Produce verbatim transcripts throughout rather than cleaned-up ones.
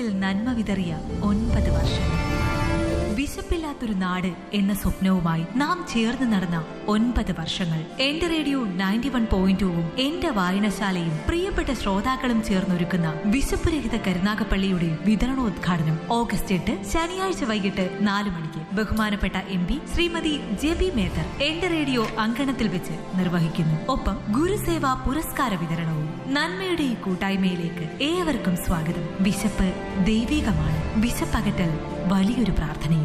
ഹൃദയങ്ങളിൽ നന്മ വിതറിയ ഒൻപത് വർഷങ്ങൾ. വിശപ്പില്ലാത്തൊരു നാട് എന്ന സ്വപ്നവുമായി നാം ചേർന്ന് നടന്ന ഒൻപത് വർഷങ്ങൾ. എന്റെ റേഡിയോ നയൻറ്റി വൺ പോയിന്റ് ടൂവും എന്റെ വായനശാലയും പ്രിയപ്പെട്ട ശ്രോതാക്കളും ചേർന്നൊരുക്കുന്ന വിശപ്പുരഹിത കരുനാഗപ്പള്ളിയുടെ വിതരണോദ്ഘാടനം ഓഗസ്റ്റ് എട്ട് ശനിയാഴ്ച വൈകിട്ട് നാലു മണിക്ക് ബഹുമാനപ്പെട്ട M P Shrimati J B Mather എന്റെ റേഡിയോ അങ്കണത്തിൽ വെച്ച് നിർവഹിക്കുന്നു. ഒപ്പം ഗുരുസേവാ പുരസ്കാര വിതരണവും. നന്മയുടെ ഈ കൂട്ടായ്മയിലേക്ക് ഏവർക്കും സ്വാഗതം. വിശപ്പ് ദൈവികമാണ്. വിശപ്പകറ്റൽ വലിയൊരു പ്രാർത്ഥനയും.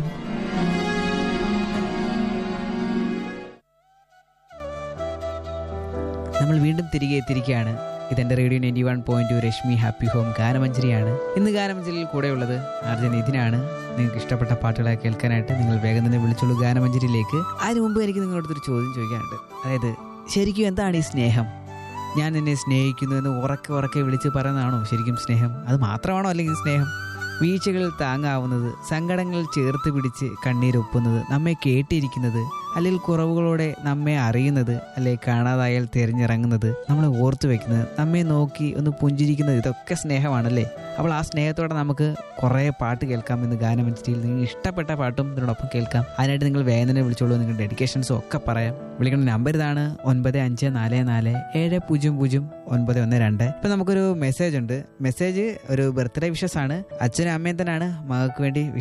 നമ്മൾ വീണ്ടും തിരികെ എത്തിയിരിക്കുകയാണ്. ഇതെൻ്റെ radio ninety one point two Rashmi happy home ഗാനമഞ്ജരിയാണ്. ഇന്ന് ഗാനമഞ്ജരിയിൽ കൂടെയുള്ളത് ആർജെ നിതിനാണ്. നിങ്ങൾക്ക് ഇഷ്ടപ്പെട്ട പാട്ടുകളെ കേൾക്കാനായിട്ട് നിങ്ങൾ വേഗം തന്നെ വിളിച്ചോളൂ ഗാനമഞ്ജരിയിലേക്ക്. അതിന് മുമ്പ് എനിക്ക് നിങ്ങളോടൊരു ചോദ്യം ചോദിക്കാനുണ്ട്. അതായത് ശരിക്കും എന്താണ് ഈ സ്നേഹം? ഞാൻ നിന്നെ സ്നേഹിക്കുന്നു എന്ന് ഉറക്കെ ഉറക്കെ വിളിച്ച് പറയുന്നതാണോ ശരിക്കും സ്നേഹം? അത് മാത്രമാണോ അല്ലെങ്കിൽ സ്നേഹം? വീഴ്ചകളിൽ താങ്ങാവുന്നത്, സങ്കടങ്ങളിൽ ചേർത്ത് പിടിച്ച് കണ്ണീരൊപ്പുന്നത്, നമ്മെ കേട്ടിരിക്കുന്നത്, അല്ലെങ്കിൽ കുറവുകളോടെ നമ്മെ അറിയുന്നത്, അല്ലെ കാണാതായാൽ തിരഞ്ഞിറങ്ങുന്നത്, നമ്മളെ ഓർത്തു വെക്കുന്നത്, നമ്മെ നോക്കി ഒന്ന് പുഞ്ചിരിക്കുന്നത്, ഇതൊക്കെ സ്നേഹമാണല്ലേ? അപ്പോൾ ആ സ്നേഹത്തോടെ നമുക്ക് കുറേ പാട്ട് കേൾക്കാം ഇന്ന് ഗാനമഞ്ജരിയിൽ. നിങ്ങൾക്ക് ഇഷ്ടപ്പെട്ട പാട്ടും ഇതിനോടൊപ്പം കേൾക്കാം. അതിനായിട്ട് നിങ്ങൾ വേദന വിളിച്ചോളൂ. നിങ്ങളുടെ ഡെഡിക്കേഷൻസും ഒക്കെ പറയാം. വിളിക്കേണ്ട നമ്പർ ഇതാണ്: ഒൻപത് അഞ്ച് നാല് നാല് ഏഴ് പൂജ്യം പൂജ്യം ഒൻപത് ഒന്ന് രണ്ട്. ഇപ്പം നമുക്കൊരു മെസ്സേജ് ഉണ്ട്. മെസ്സേജ് ഒരു ബർത്ത്ഡേ വിഷസ് ആണ്. അച്ഛനും അമ്മയും തന്നെയാണ് മകൾക്ക് വേണ്ടി